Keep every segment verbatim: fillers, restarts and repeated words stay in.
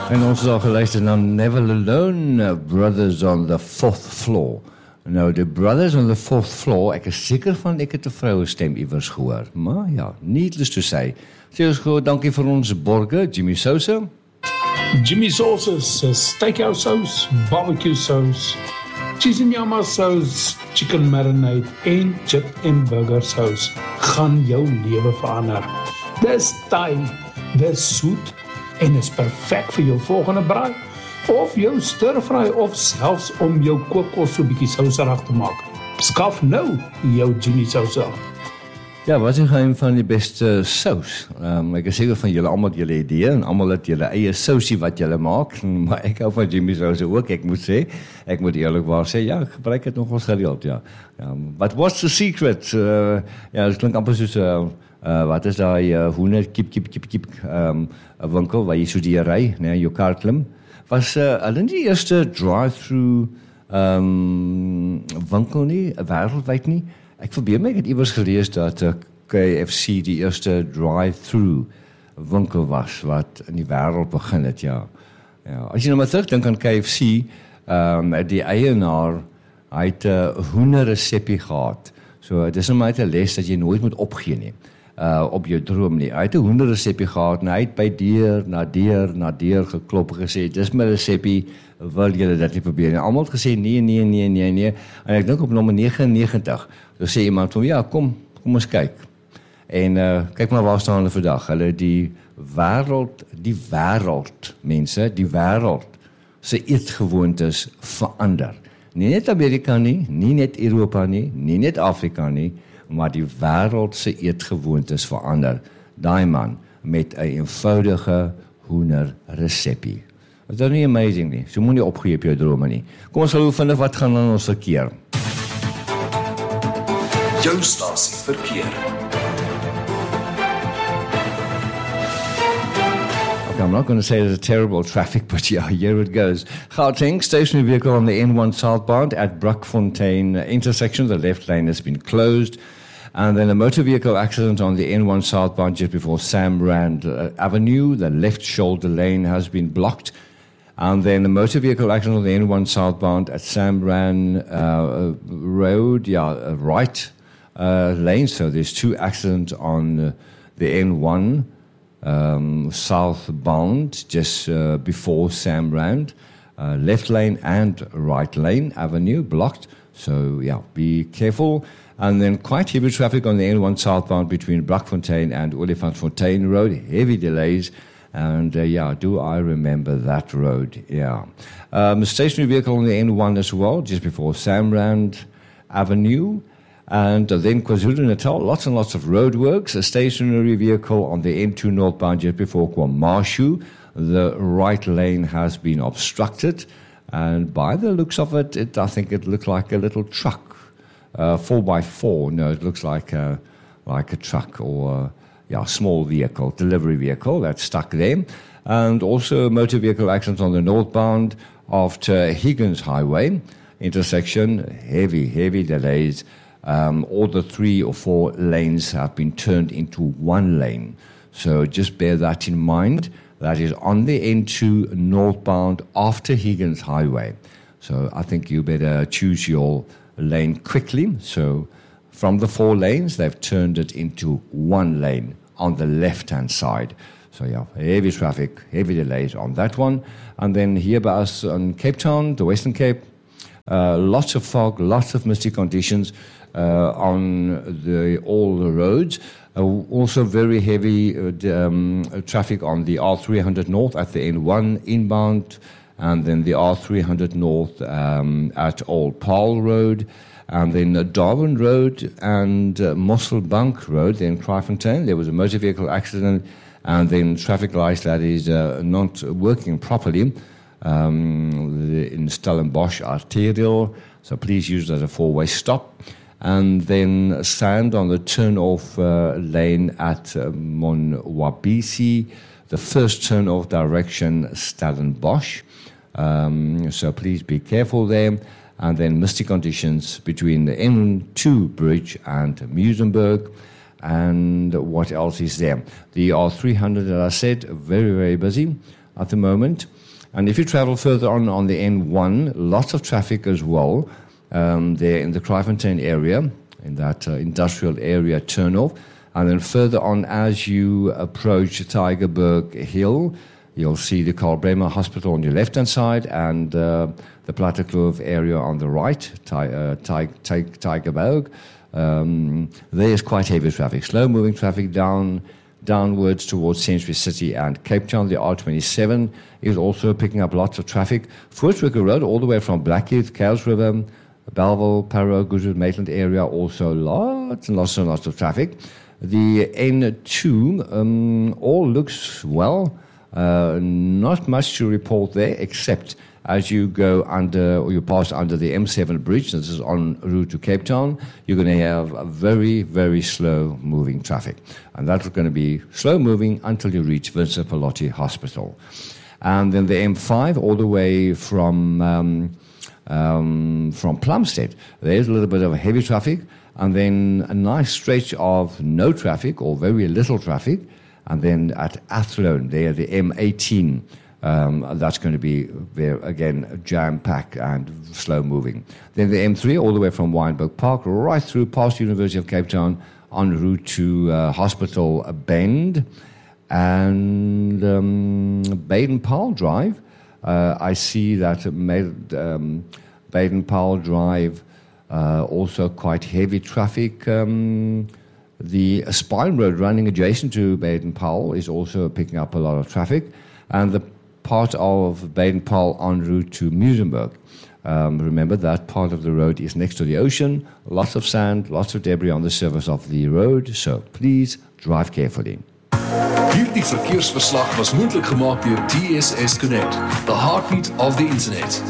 En ons is al geluister na Never Alone, Brothers on the Fourth Floor. Nou, de Brothers on the Fourth Floor, ek is seker van ek het 'n vroue stem iewers gehoor. Maar ja, needless to say. Sê ons gou dankie vir ons borge, Jimmy Sosa. Jimmy Sosa's uh, steakhouse sauce, barbecue sauce, cheese and yama sauce, chicken marinade en chip en burger sauce gaan jou lewe verander. Dis Thai, dis soet en is perfek vir jou volgende braai of jou stir-fry of selfs om jou kookkos so bietjie souserig te maak. Skaf nou jou Jimmy Sosa. Ja, wat is die geheim van die beste sous? Um, ek is seker van julle almal het julle idee en almal het julle eie sousie wat julle maak, maar ek hou van Jimmy Sosa ook, ek moet sê, ek moet eerlikwaar sê, ja, ek gebruik het nogals gereeld, ja. Um, but what's the secret? Uh, ja, dit klink amper soos, uh, uh, wat is daai uh, hoender, kip, kip, kip, kip, um, 'n winkel waar jy so die ry, nee, jou kar klim, was uh, hulle die eerste drive-through um, winkel nie, wêreldwyd nie. Ek verbeel my, ek het iewers gelees dat uh, K F C die eerste drive-through winkel was, wat in die wêreld begin het, ja. ja. As jy nou maar terugdink aan K F C, um, die eienaar, hy het 'n uh, hoenderresepie gehad. So, dit is nou maar 'n les dat jy nooit moet opgee nie, uh, op jou droom nie. Hy het 'n hoenderresepie gehad, en hy het by deur, na deur, na deur geklop en gesê, dis my resepie, wil julle dit nie probeer nie. Almal het gesê, nee, nee, nee, nee, nee. En ek dink op nommer negenennegentig, so sê iemand van, ja, kom, kom ons kyk. En uh, kyk maar waar staan hulle vandag. Hulle die wêreld, die wêreld, mense, die wêreld se eetgewoontes verander. Nie net Amerika nie, nie net Europa nie, nie net Afrika nie, maar die wêreld se eetgewoontes verander. Daai man met 'n eenvoudige hoenderresepie. Dit is nie amazing nie. So moenie opgee op jou drome nie. Kom ons gou vind wat gaan aan ons verkeer. Jou stasie verkeer. Okay, I'm not going to say it's a terrible traffic, but yeah, here it goes. Gauteng, stationary vehicle on the N one southbound at Brakfontein intersection. The left lane has been closed. And then a motor vehicle accident on the N one southbound just before Sam Rand uh, Avenue. The left shoulder lane has been blocked. And then a motor vehicle accident on the N one southbound at Sam Rand uh, Road, yeah, uh, right uh, lane. So there's two accidents on uh, the N one um, southbound just uh, before Sam Rand. Uh, left lane and right lane avenue blocked. So, yeah, be careful. And then quite heavy traffic on the N one southbound between Brakfontein and Olifantsfontein Road. Heavy delays. And, uh, yeah, do I remember that road? Yeah. Um, a stationary vehicle on the N one as well, just before Samrand Avenue. And uh, then KwaZulu-Natal, lots and lots of roadworks. A stationary vehicle on the N two northbound just before KwaMashu. The right lane has been obstructed. And by the looks of it, it I think it looked like a little truck. Uh, four by four. No, it looks like a, like a truck or a yeah, small vehicle, delivery vehicle that's stuck there. And also a motor vehicle accident on the northbound after Higgins Highway intersection. Heavy, heavy delays. Um, all the three or four lanes have been turned into one lane. So just bear that in mind. That is on the N two northbound after Higgins Highway. So I think you better choose your lane quickly. So from the four lanes, they've turned it into one lane on the left-hand side. So yeah, heavy traffic, heavy delays on that one. And then here by us on Cape Town, the Western Cape, uh, lots of fog, lots of misty conditions uh, on the all the roads. Uh, also very heavy uh, um, traffic on the R three hundred North at the N one inbound, and then the R three hundred North um, at Old Paarl Road, and then uh, Darwin Road and uh, Mosselbank Road, then Kraaifontein. There was a motor vehicle accident, and then traffic lights that is uh, not working properly um, the, in Stellenbosch Arterial, so please use that as a four-way stop. And then stand on the turn-off uh, lane at uh, Monwabisi, the first turn-off direction, Stellenbosch. Um, so please be careful there. And then misty conditions between the N two bridge and Muizenberg. And what else is there? The R three hundred that I said, very, very busy. at the moment. And if you travel further on on the N one, lots of traffic as well. Um, there in the Kraaifontein area, in that uh, industrial area turnoff. And then further on, as you approach Tygerberg Hill, you'll see the Karl Bremer Hospital on your left-hand side and uh, the Plattekloof area on the right, Ty, uh, Ty, Ty, Tygerberg. Um, there's quite heavy traffic, slow-moving traffic down downwards towards Century City and Cape Town. The R twenty-seven is also picking up lots of traffic. Voortwicker Road, all the way from Blackheath, Kuils River, Belleville, Parow, Goodwood, Maitland area, also lots and lots and lots of traffic. The N two um, all looks well. Uh, not much to report there, except as you go under, or you pass under the M seven bridge, this is en route to Cape Town, you're going to have a very, very slow-moving traffic. And that's going to be slow-moving until you reach Vincent Pallotti Hospital. And then the M five, all the way from um, um, from Plumstead, there's a little bit of heavy traffic, and then a nice stretch of no traffic or very little traffic. And then at Athlone, there, the M eighteen, um, that's going to be, there again, jam-packed and slow-moving. Then the M three, all the way from Wynberg Park, right through past University of Cape Town, en route to uh, Hospital Bend. And um, Baden-Powell Drive, uh, I see that made, um, Baden-Powell Drive, uh, also quite heavy traffic. Um, The Spine Road running adjacent to Baden-Powell is also picking up a lot of traffic, and the part of Baden-Powell en route to Muizenberg. Um, remember, that part of the road is next to the ocean, lots of sand, lots of debris on the surface of the road, so please drive carefully. Hierdie verkeersverslag was moontlik gemaak deur D S S Connect, the heartbeat of the internet.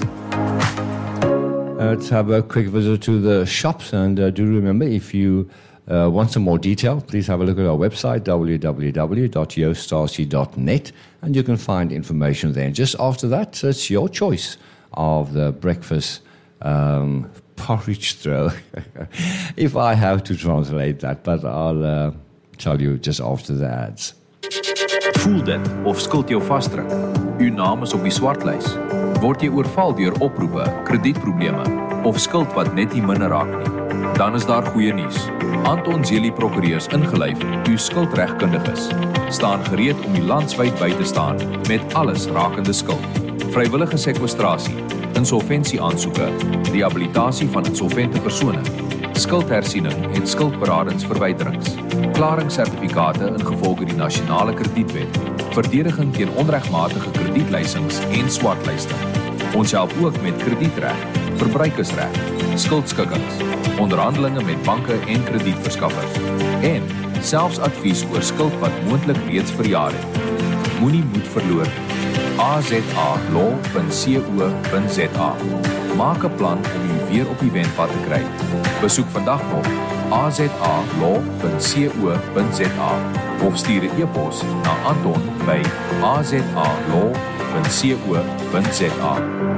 Uh, let's have a quick visit to the shops, and uh, do remember, if you Uh, want some more detail, please have a look at our website, w w w dot joost darcy dot net, and you can find information there. And just after that, it's your choice of the breakfast um, porridge throw, if I have to translate that, but I'll uh, tell you just after the ads. Voel dit of skuld jou vasdruk. Uw naam is op die swartlys. Word jy oorval deur oproepe, kredietprobleme of skuld wat net nie minder raak nie. Dan is daar goeie nuus. Anton Zeli Prokureurs ingelyf, uw skuldregkundiges, staan gereed om die landswyd by te staan met alles rakende skuld. Vrywillige sekwestrasie, insolventie aansoeke, rehabilitasie van insolvente persone, skuldhersiening en skuldberadingsverwyderings, klaringssertifikate ingevolge die nasionale kredietwet, verdediging teen onregmatige kredietleisings en swartlyste. Ons help ook met kredietreg, verbruikersreg, skuldskikkings, onderhandelinge met banke en kredietverskaffers en selfs advies oor skuld wat moontlik reeds verjaar het. Moenie moed verloor nie. a z a law dot co dot z a. Maak 'n plan om u weer op die wendpad te kry. Besoek vandag nog a z a law dot co dot z a of stuur 'n e-pos na Anton by a z a law dot co dot z a.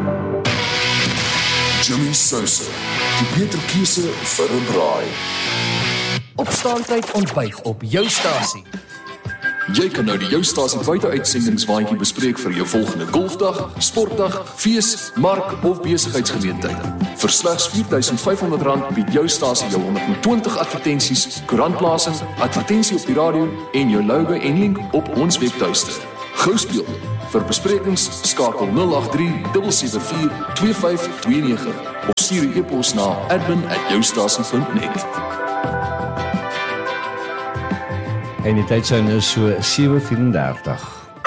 Jimmy Sosa, die beter keuse vir 'n braai. Opstaantyd ontbyt op jou stasie. Jy kan nou die jou stasie buiteuitsendingswaandjie bespreek vir jou volgende golfdag, sportdag, fees, mark of besigheidsgeleentheid. Vir slegs vier duisend vyf honderd rand bied jou stasie jou honderd en twintig advertensies, koerantplasing, advertensie op die radio en jou logo en link op ons webtuiste. Gou speel. Vir besprekings skakel nul agt drie sewe vier twee vyf twee nege of stuur 'n e-pos na admin at joustasie dot net. En die tydsone is so sewe vyf-en-dertig.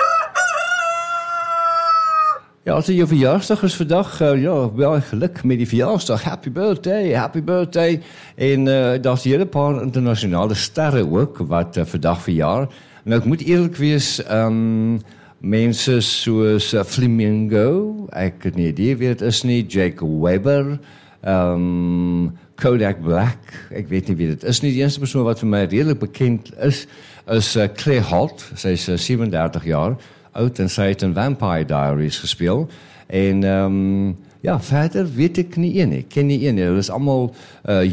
Ja, as dit jou verjaarsdag is vandag, uh, ja, wel geluk met die verjaarsdag. Happy birthday, happy birthday. En uh, daar's 'n hele paar internasionale sterre ook wat uh, vandag verjaar. Nou ek moet eerlik wees, um, mense soos uh, Flamingo, ek het nie idee wie dit is nie, Jake Webber, um, Kodak Black, ek weet nie wie dit is nie. Die enigste persoon wat vir my redelijk bekend is, is uh, Claire Holt. Sy is uh, sewendertig jaar oud en sy het in Vampire Diaries gespeel. En um, ja, verder weet ek nie een nie, ken nie een nie. Dit is allemaal uh,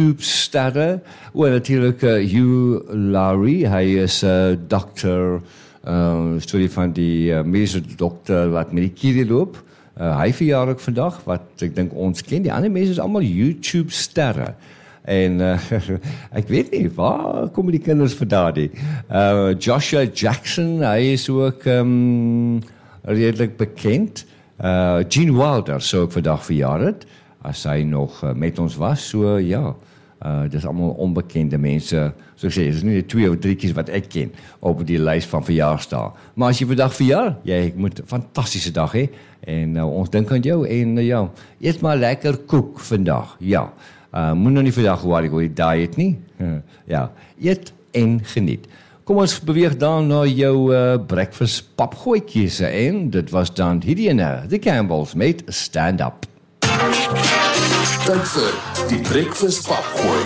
YouTube-sterre. O, en natuurlijk uh, Hugh Laurie, hy is uh, dokter Uh, storie van die uh, mediese dokter wat met die kierie loop. Uh, hy verjaar ook vandag, wat ek dink ons ken. Die ander mense is allemaal YouTube-sterre. En uh, ek weet nie, waar kom die kinders vandaan die? Uh, Joshua Jackson, hy is ook um, redelijk bekend. Uh, Gene Wilder sou ook vandag verjaar het, as hy nog uh, met ons was. So ja, uh, dit is allemaal onbekende mense. So ek sê, dit is nie die twee of drie kies wat ek ken op die lijst van verjaarsdae. Maar as jy vandag verjaar, jy moet 'n fantastische dag hê. En uh, ons dink aan jou en uh, ja, eet maar lekker koek vandag. Ja. Uh, moet nou nie vandag worry oor die diet nie. Uh, ja, eet en geniet. Kom ons beweeg dan na jou uh, breakfast papgooitjies en dit was dan hierdie ene, The Campbells met Stand Up. Tyd vir die breakfast papgooi.